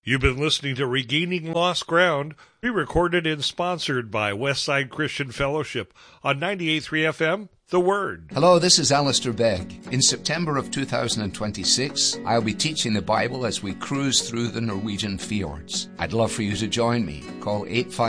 You've been listening to Regaining Lost Ground, re-recorded and sponsored by Westside Christian Fellowship on 98.3 FM, The Word. Hello, this is Alistair Begg. In September of 2026, I'll be teaching the Bible as we cruise through the Norwegian fjords. I'd love for you to join me. Call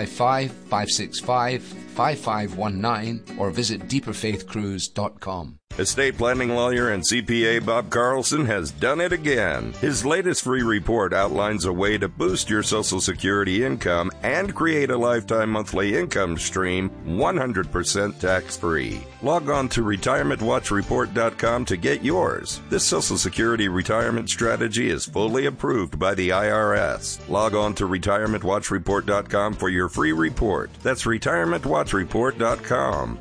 855-565-5519 or visit deeperfaithcruise.com. Estate planning lawyer and CPA Bob Carlson has done it again. His latest free report outlines a way to boost your Social Security income and create a lifetime monthly income stream 100% tax-free. Log on to retirementwatchreport.com to get yours. This Social Security retirement strategy is fully approved by the IRS. Log on to retirementwatchreport.com for your free report. That's retirementwatchreport.com.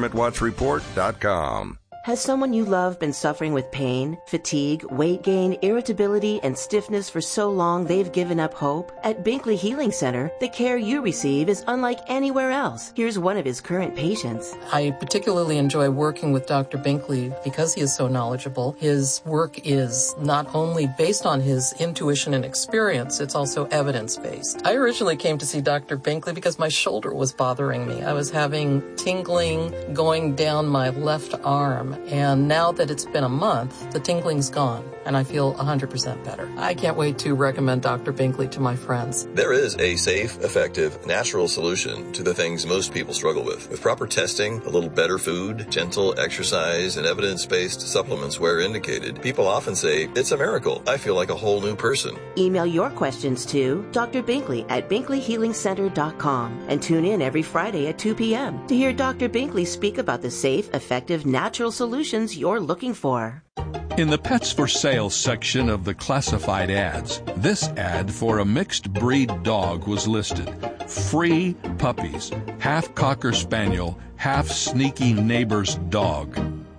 retirementwatchreport.com. Has someone you love been suffering with pain, fatigue, weight gain, irritability, and stiffness for so long they've given up hope? At Binkley Healing Center, the care you receive is unlike anywhere else. Here's one of his current patients. I particularly enjoy working with Dr. Binkley because he is so knowledgeable. His work is not only based on his intuition and experience, it's also evidence-based. I originally came to see Dr. Binkley because my shoulder was bothering me. I was having tingling going down my left arm. And now that it's been a month, the tingling's gone, and I feel 100% better. I can't wait to recommend Dr. Binkley to my friends. There is a safe, effective, natural solution to the things most people struggle with. With proper testing, a little better food, gentle exercise, and evidence-based supplements where indicated, people often say, it's a miracle. I feel like a whole new person. Email your questions to Dr. Binkley at BinkleyHealingCenter.com and tune in every Friday at 2 p.m. to hear Dr. Binkley speak about the safe, effective, natural solutions you're looking for. In the Pets for Sale section of the classified ads, this ad for a mixed breed dog was listed. Free puppies, half Cocker Spaniel, half sneaky neighbor's dog.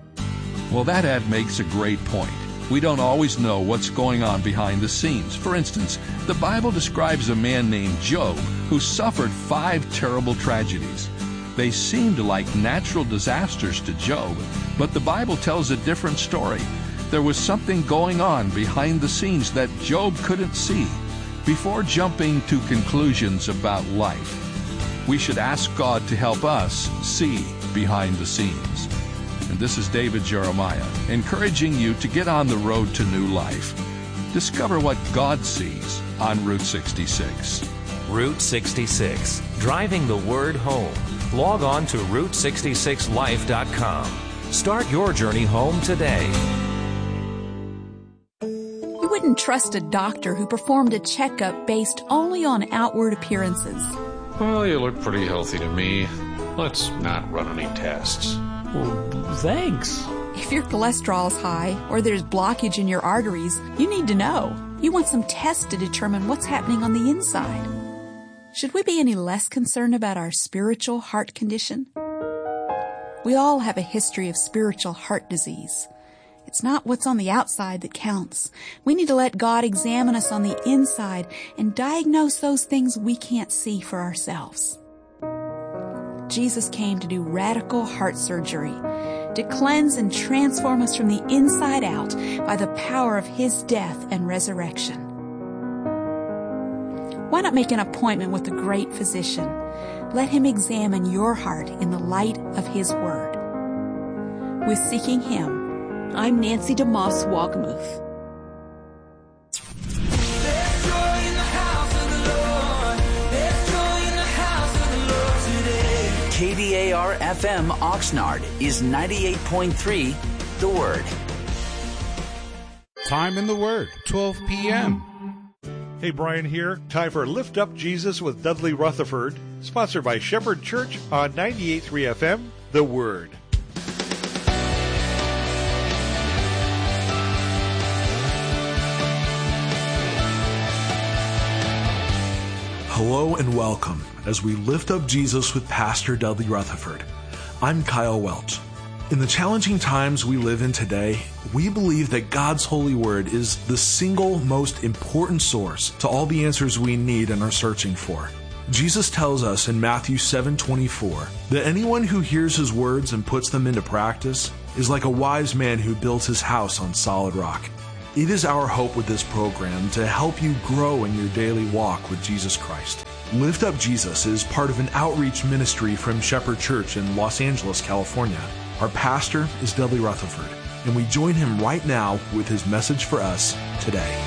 Well, that ad makes a great point. We don't always know what's going on behind the scenes. For instance, the Bible describes a man named Job who suffered 5 terrible tragedies. They seemed like natural disasters to Job, but the Bible tells a different story. There was something going on behind the scenes that Job couldn't see. Before jumping to conclusions about life, we should ask God to help us see behind the scenes. And this is David Jeremiah, encouraging you to get on the road to new life. Discover what God sees on Route 66. Route 66, driving the word home. Log on to Route66Life.com. Start your journey home today. You wouldn't trust a doctor who performed a checkup based only on outward appearances. Well, you look pretty healthy to me. Let's not run any tests. Well, thanks. If your cholesterol's high or there's blockage in your arteries, you need to know. You want some tests to determine what's happening on the inside. Should we be any less concerned about our spiritual heart condition? We all have a history of spiritual heart disease. It's not what's on the outside that counts. We need to let God examine us on the inside and diagnose those things we can't see for ourselves. Jesus came to do radical heart surgery, to cleanse and transform us from the inside out by the power of His death and resurrection. Why not make an appointment with the great physician? Let Him examine your heart in the light of His Word. With Seeking Him, I'm Nancy DeMoss Wogmuth. KDAR FM Oxnard is 98.3 The Word. Time in the Word, 12 p.m. Hey, Brian here. Time for Lift Up Jesus with Dudley Rutherford, sponsored by Shepherd Church on 98.3 FM, The Word. Hello and welcome as we lift up Jesus with Pastor Dudley Rutherford. I'm Kyle Welch. In the challenging times we live in today, we believe that God's holy word is the single most important source to all the answers we need and are searching for. Jesus tells us in Matthew 7:24 that anyone who hears his words and puts them into practice is like a wise man who built his house on solid rock. It is our hope with this program to help you grow in your daily walk with Jesus Christ. Lift Up Jesus is part of an outreach ministry from Shepherd Church in Los Angeles, California. Our pastor is Dudley Rutherford, and we join him right now with his message for us today.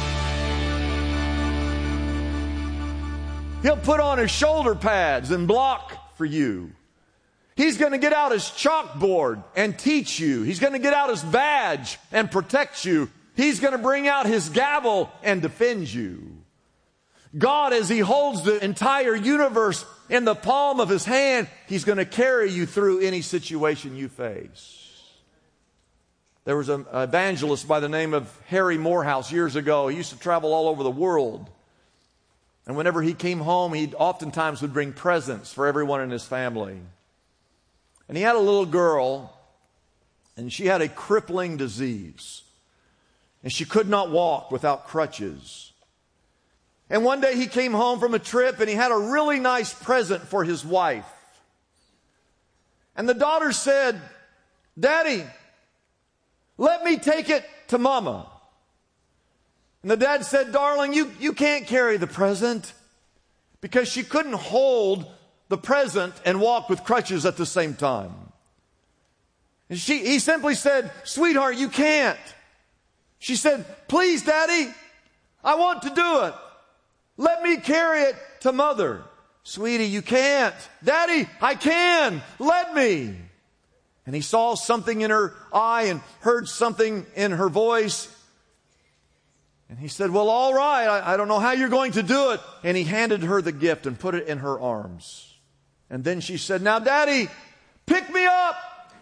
He'll put on his shoulder pads and block for you. He's going to get out his chalkboard and teach you. He's going to get out his badge and protect you. He's going to bring out his gavel and defend you. God, as He holds the entire universe in the palm of His hand, He's going to carry you through any situation you face. There was an evangelist by the name of Harry Morehouse years ago. He used to travel all over the world. And whenever he came home, he oftentimes would bring presents for everyone in his family. And he had a little girl, and she had a crippling disease. And she could not walk without crutches. And one day he came home from a trip, and he had a really nice present for his wife. And the daughter said, "Daddy, let me take it to Mama." And the dad said, "Darling, you can't carry the present," because she couldn't hold the present and walk with crutches at the same time. And he simply said, "Sweetheart, you can't." She said, "Please, Daddy, I want to do it. Let me carry it to Mother." "Sweetie, you can't." "Daddy, I can. Let me." And he saw something in her eye and heard something in her voice. And he said, "Well, all right, I don't know how you're going to do it." And he handed her the gift and put it in her arms. And then she said, "Now, Daddy, pick me up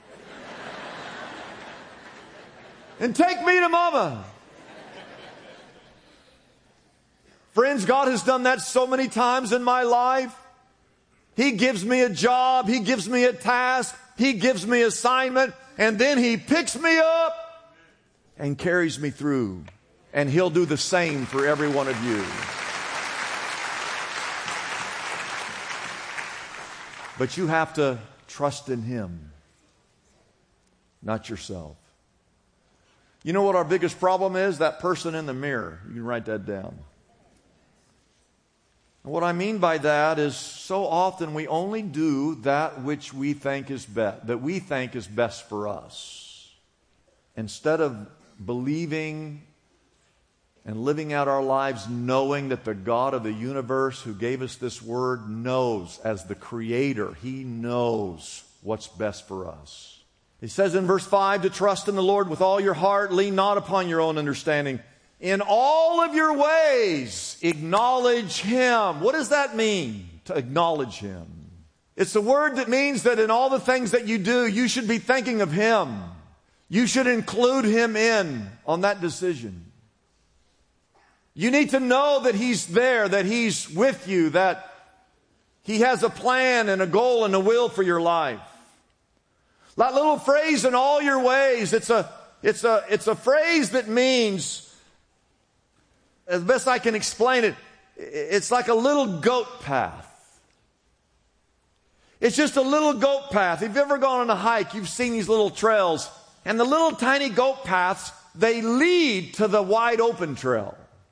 and take me to Mama." Friends, God has done that so many times in my life. He gives me a job. He gives me a task. He gives me an assignment. And then He picks me up and carries me through. And He'll do the same for every one of you. But you have to trust in Him, not yourself. You know what our biggest problem is? That person in the mirror. You can write that down. And what I mean by that is so often we only do that which we think is best, that we think is best for us, instead of believing and living out our lives knowing that the God of the universe who gave us this word knows, as the Creator, He knows what's best for us. He says in verse 5 to trust in the Lord with all your heart, lean not upon your own understanding. In all of your ways, acknowledge Him. What does that mean, to acknowledge Him? It's a word that means that in all the things that you do, you should be thinking of Him. You should include Him in on that decision. You need to know that He's there, that He's with you, that He has a plan and a goal and a will for your life. That little phrase, in all your ways, it's a phrase that means, as best I can explain it, it's like a little goat path. It's just a little goat path. If you've ever gone on a hike, you've seen these little trails. And the little tiny goat paths, they lead to the wide open trail.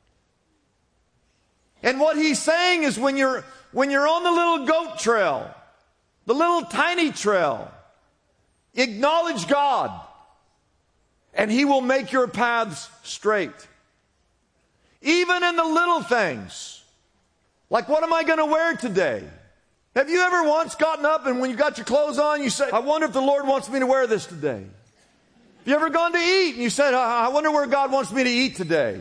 And what he's saying is when you're on the little goat trail, the little tiny trail, acknowledge God, and He will make your paths straight. Even in the little things, like what am I going to wear today? Have you ever once gotten up and when you got your clothes on, you said, "I wonder if the Lord wants me to wear this today"? Have you ever gone to eat and you said, "I wonder where God wants me to eat today"?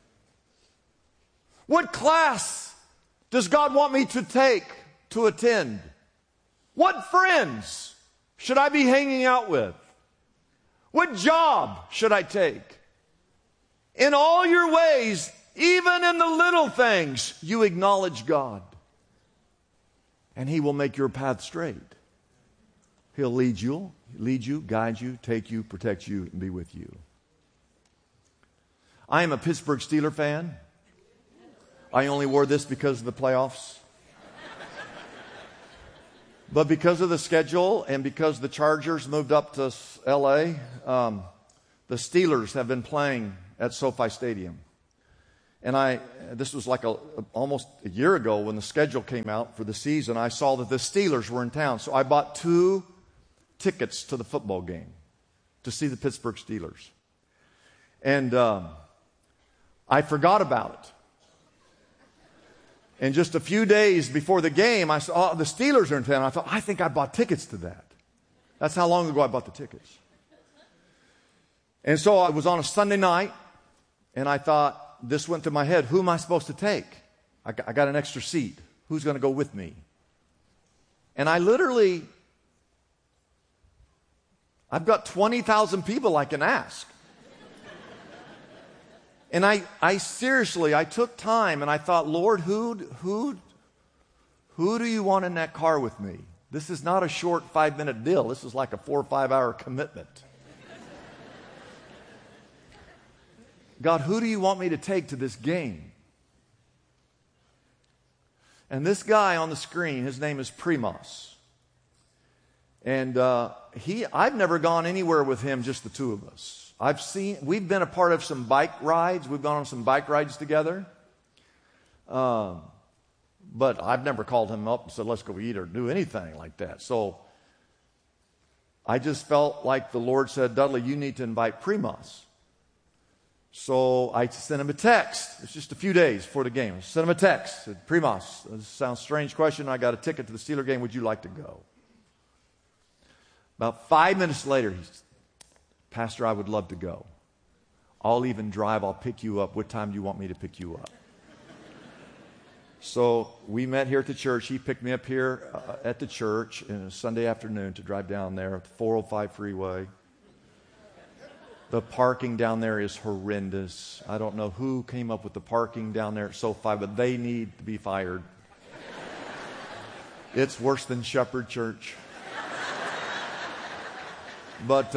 What class does God want me to attend? What friends should I be hanging out with? What job should I take? In all your ways, even in the little things, you acknowledge God. And He will make your path straight. He'll lead you, guide you, take you, protect you, and be with you. I am a Pittsburgh Steelers fan. I only wore this because of the playoffs. But because of the schedule and because the Chargers moved up to L.A., the Steelers have been playing at SoFi Stadium. And this was like almost a year ago when the schedule came out for the season. I saw that the Steelers were in town. So I bought 2 tickets to the football game to see the Pittsburgh Steelers. And I forgot about it. And just a few days before the game, I saw the Steelers are in town. I thought, I think I bought tickets to that. That's how long ago I bought the tickets. And so it was on a Sunday night, and I thought, this went through my head, who am I supposed to take? I got an extra seat. Who's going to go with me? And I've got 20,000 people I can ask. And I seriously, I took time and I thought, Lord, who do you want in that car with me? This is not a short 5-minute deal. This is like a 4 or 5 hour commitment. God, who do you want me to take to this game? And this guy on the screen, his name is Primos. And I've never gone anywhere with him, just the 2 of us. We've been a part of some bike rides. We've gone on some bike rides together. But I've never called him up and said, let's go eat or do anything like that. So I just felt like the Lord said, Dudley, you need to invite Primos. So I sent him a text. It's just a few days before the game. I sent him a text. I said, Primos, this sounds a strange question. I got a ticket to the Steeler game. Would you like to go? About 5 minutes later, he said, Pastor, I would love to go. I'll even drive. I'll pick you up. What time do you want me to pick you up? So we met here at the church. He picked me up here at the church on a Sunday afternoon to drive down there at the 405 freeway. The parking down there is horrendous. I don't know who came up with the parking down there at SoFi, but they need to be fired. It's worse than Shepherd Church. But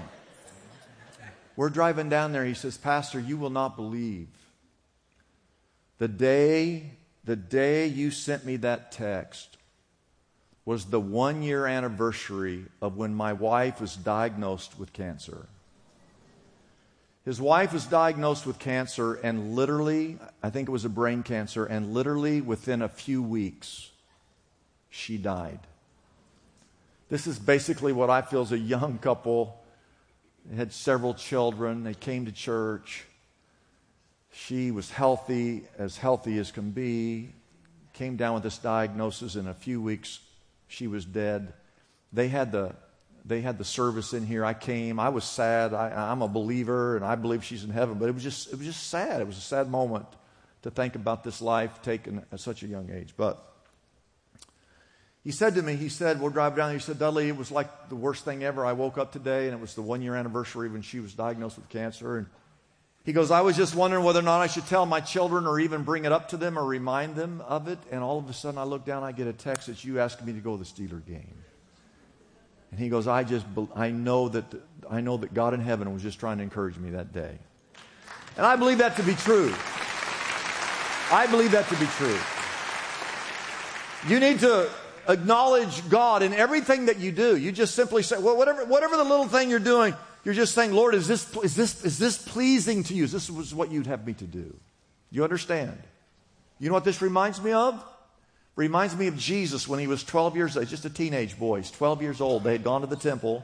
we're driving down there. He says, Pastor, you will not believe. The day you sent me that text was the 1-year anniversary of when my wife was diagnosed with cancer. His wife was diagnosed with cancer, and literally, I think it was a brain cancer, and literally within a few weeks, she died. This is basically what I feel is a young couple. They had several children. They came to church. She was healthy as can be. Came down with this diagnosis. In a few weeks, she was dead. They had the service in here. I came. I was sad. I'm a believer, and I believe she's in heaven. But it was just sad. It was a sad moment to think about this life taken at such a young age. But he said to me, we'll drive down there. He said, Dudley, it was like the worst thing ever. I woke up today, and it was the 1-year anniversary when she was diagnosed with cancer. And he goes, I was just wondering whether or not I should tell my children or even bring it up to them or remind them of it. And all of a sudden, I look down, I get a text that you asked me to go to the Steeler game. And he goes, I know that God in heaven was just trying to encourage me that day. And I believe that to be true. I believe that to be true. You need to acknowledge God in everything that you do. You just simply say, well, whatever the little thing you're doing, you're just saying, Lord, is this pleasing to you? Is this what you'd have me to do? You understand? You know what this reminds me of? Reminds me of Jesus when he was 12 years old, just a teenage boy. He's 12 years old. They had gone to the temple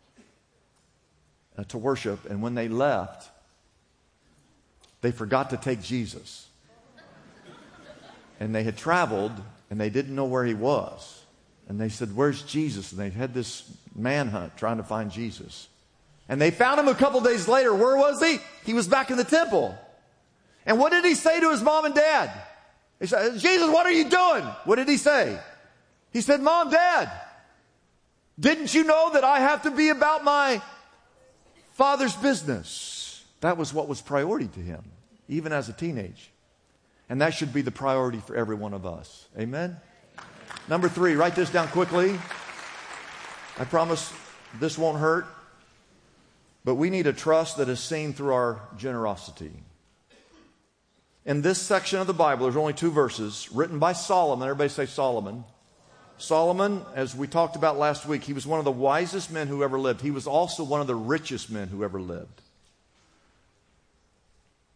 to worship, and when they left, they forgot to take Jesus. And they had traveled, and they didn't know where he was. And they said, where's Jesus? And they had this manhunt trying to find Jesus. And they found him a couple days later. Where was he? He was back in the temple. And what did he say to his mom and dad? He said, Jesus, what are you doing? What did he say? He said, Mom, Dad, didn't you know that I have to be about my Father's business? That was what was priority to him, even as a teenager. And that should be the priority for every one of us. Amen? Number 3, write this down quickly. I promise this won't hurt. But we need a trust that is seen through our generosity. In this section of the Bible, there's only 2 verses written by Solomon. Everybody say Solomon. Solomon, as we talked about last week, he was one of the wisest men who ever lived. He was also one of the richest men who ever lived.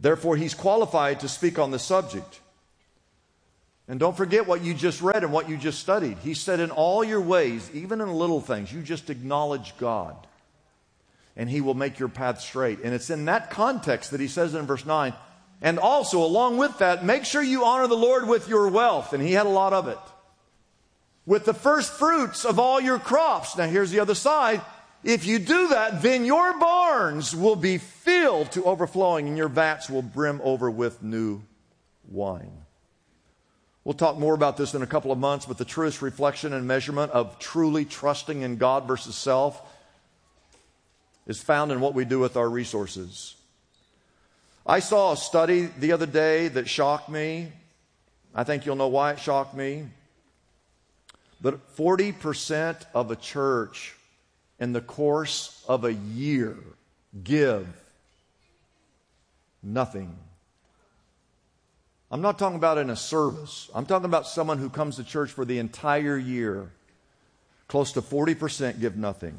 Therefore, he's qualified to speak on the subject. And don't forget what you just read and what you just studied. He said, in all your ways, even in little things, you just acknowledge God, and he will make your path straight. And it's in that context that he says in verse 9, and also, along with that, make sure you honor the Lord with your wealth. And he had a lot of it. With the first fruits of all your crops. Now, here's the other side. If you do that, then your barns will be filled to overflowing, and your vats will brim over with new wine. We'll talk more about this in a couple of months, but the truest reflection and measurement of truly trusting in God versus self is found in what we do with our resources. I saw a study the other day that shocked me. I think you'll know why it shocked me. But 40% of a church in the course of a year give nothing. I'm not talking about in a service. I'm talking about someone who comes to church for the entire year. Close to 40% give nothing.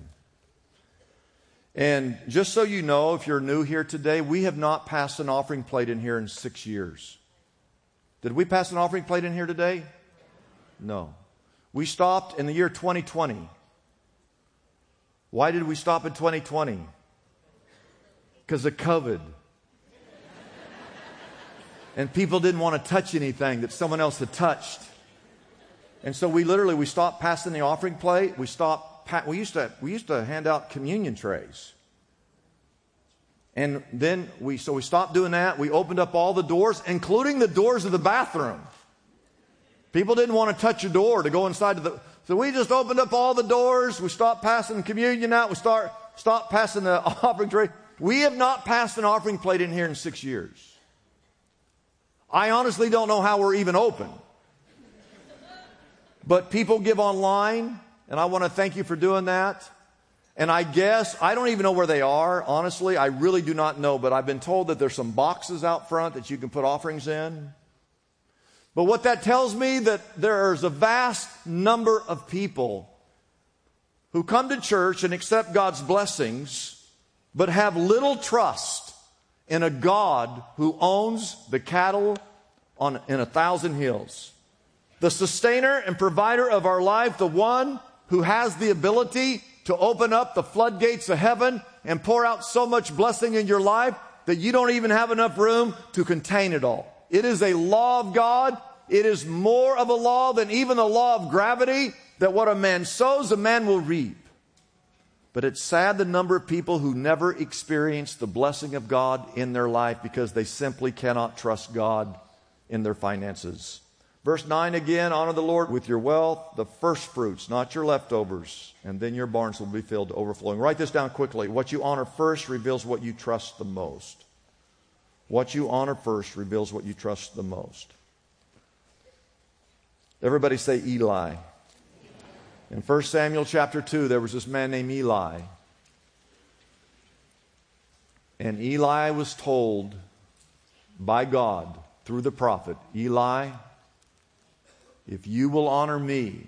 And just so you know, if you're new here today, we have not passed an offering plate in here in 6 years. Did we pass an offering plate in here today? No. We stopped in the year 2020. Why did we stop in 2020? Because of COVID. And people didn't want to touch anything that someone else had touched. And so we stopped passing the offering plate. We used to hand out communion trays. And then we stopped doing that. We opened up all the doors, including the doors of the bathroom. People didn't want to touch a door to go inside so we just opened up all the doors. We stopped passing communion out. We stopped passing the offering tray. We have not passed an offering plate in here in 6 years. I honestly don't know how we're even open. But people give online, and I want to thank you for doing that. And I don't even know where they are. Honestly, I really do not know. But I've been told that there's some boxes out front that you can put offerings in. But what that tells me that there's a vast number of people who come to church and accept God's blessings, but have little trust in a God who owns the cattle in 1,000 hills. The sustainer and provider of our life, the one who has the ability to open up the floodgates of heaven and pour out so much blessing in your life that you don't even have enough room to contain it all. It is a law of God. It is more of a law than even the law of gravity, that what a man sows, a man will reap. But it's sad the number of people who never experience the blessing of God in their life because they simply cannot trust God in their finances. Verse 9 again, honor the Lord with your wealth, the first fruits, not your leftovers, and then your barns will be filled to overflowing. Write this down quickly. What you honor first reveals what you trust the most. What you honor first reveals what you trust the most. Everybody say Eli. In 1 Samuel chapter 2, there was this man named Eli. And Eli was told by God through the prophet, Eli, if you will honor me,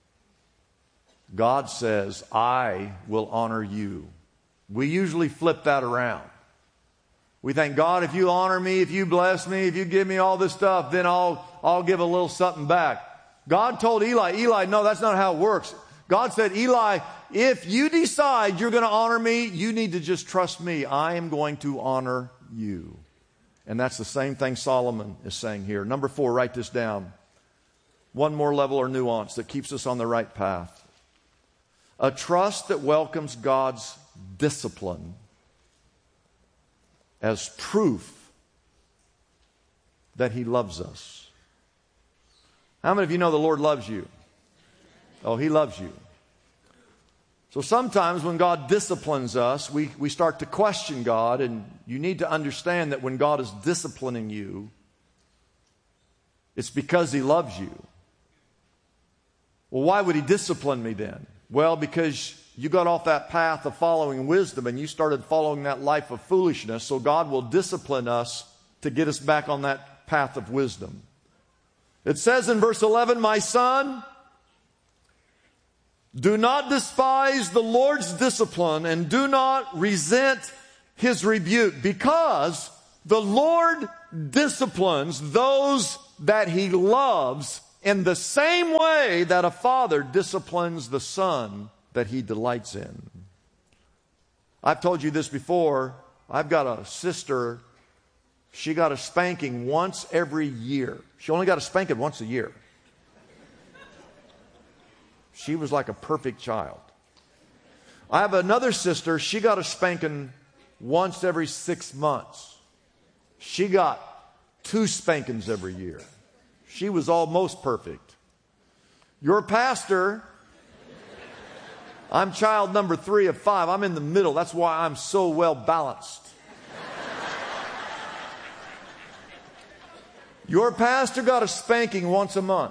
God says, I will honor you. We usually flip that around. We think, God, if you honor me, if you bless me, if you give me all this stuff, then I'll give a little something back. God told Eli, no, that's not how it works. God said, Eli, if you decide you're going to honor me, you need to just trust me. I am going to honor you. And that's the same thing Solomon is saying here. Number 4, write this down. One more level or nuance that keeps us on the right path. A trust that welcomes God's discipline as proof that He loves us. How many of you know the Lord loves you? Oh, He loves you. So sometimes when God disciplines us, we start to question God, and you need to understand that when God is disciplining you, it's because He loves you. Well, why would He discipline me then? Well, because you got off that path of following wisdom and you started following that life of foolishness, so God will discipline us to get us back on that path of wisdom. It says in verse 11, my son, do not despise the Lord's discipline and do not resent His rebuke, because The Lord disciplines those that He loves in the same way that a father disciplines the son that he delights in. I've told you this before. I've got a sister. She got a spanking once every year. She only got a spanking once a year. She was like a perfect child. I have another sister. She got a spanking once every 6 months. She got 2 spankings every year. She was almost perfect. Your pastor, I'm child number 3 of 5. I'm in the middle. That's why I'm so well balanced. Your pastor got a spanking once a month.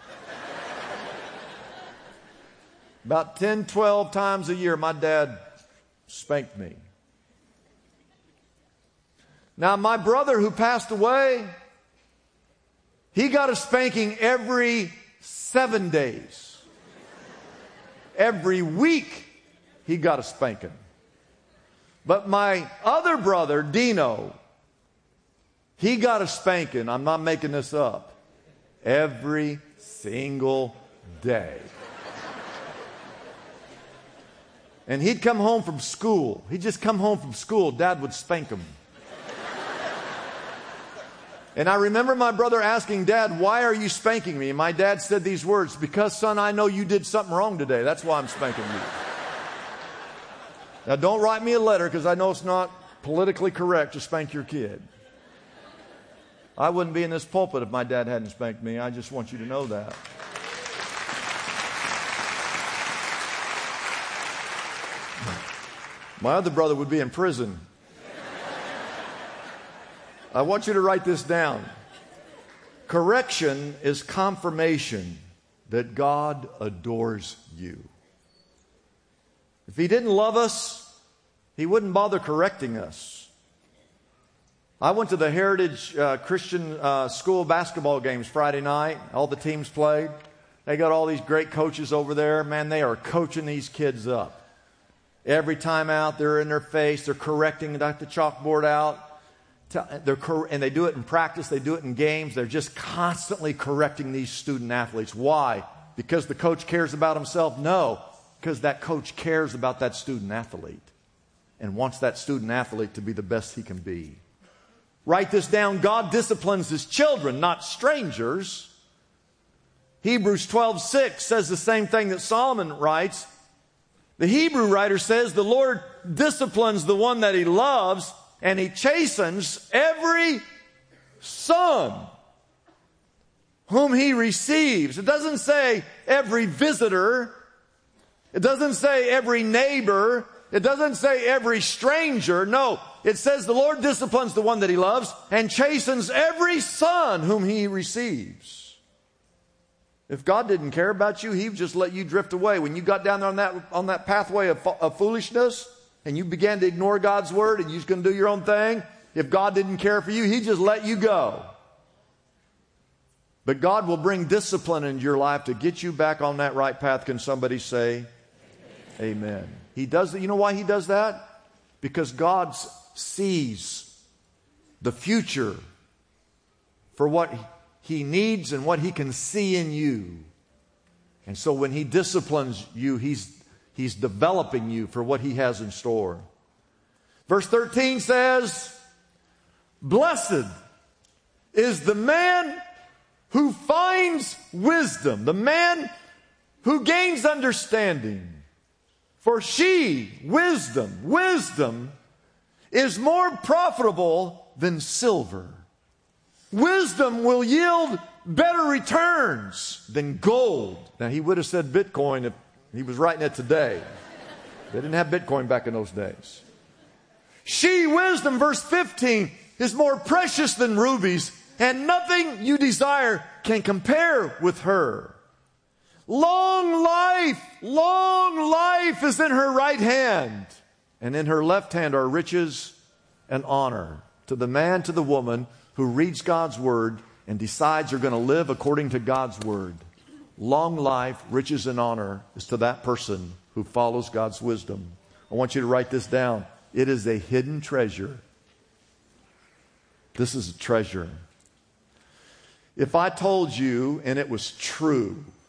About 10, 12 times a year, my dad spanked me. Now, my brother who passed away, he got a spanking every 7 days. Every week, he got a spanking. But my other brother, Dino, he got a spanking, I'm not making this up, every single day. And he'd come home from school. He'd just come home from school. Dad would spank him. And I remember my brother asking Dad, why are you spanking me? And my dad said these words, because, son, I know you did something wrong today. That's why I'm spanking you. Now, don't write me a letter, because I know it's not politically correct to spank your kid. I wouldn't be in this pulpit if my dad hadn't spanked me. I just want you to know that. My other brother would be in prison. I want you to write this down. Correction is confirmation that God adores you. If He didn't love us, He wouldn't bother correcting us. I went to the Heritage Christian School basketball games Friday night. All the teams played. They got all these great coaches over there. Man, they are coaching these kids up. Every time out, they're in their face. They're correcting the chalkboard out. And they do it in practice. They do it in games. They're just constantly correcting these student athletes. Why? Because the coach cares about himself? No. Because that coach cares about that student athlete and wants that student athlete to be the best he can be. Write this down. God disciplines His children, not strangers. Hebrews 12:6 says the same thing that Solomon writes. The Hebrew writer says the Lord disciplines the one that He loves, and He chastens every son whom He receives. It doesn't say every visitor. It doesn't say every neighbor. It doesn't say every stranger. No, it says the Lord disciplines the one that He loves and chastens every son whom He receives. If God didn't care about you, He would just let you drift away. When you got down there on that pathway of foolishness and you began to ignore God's word and you're just going to do your own thing, if God didn't care for you, He'd just let you go. But God will bring discipline into your life to get you back on that right path. Can somebody say amen? He does that. You know why He does that? Because God sees the future for what He needs and what He can see in you. And so when He disciplines you, He's developing you for what He has in store. Verse 13 says, blessed is the man who finds wisdom, the man who gains understanding. For she, wisdom is more profitable than silver. Wisdom will yield better returns than gold. Now, he would have said Bitcoin if he was writing it today. They didn't have Bitcoin back in those days. She, wisdom, verse 15, is more precious than rubies, and nothing you desire can compare with her. Long life is in her right hand, and in her left hand are riches and honor. To the man, to the woman who reads God's word and decides you're going to live according to God's word. Long life, riches, and honor is to that person who follows God's wisdom. I want you to write this down. It is a hidden treasure. This is a treasure. If I told you, and it was true,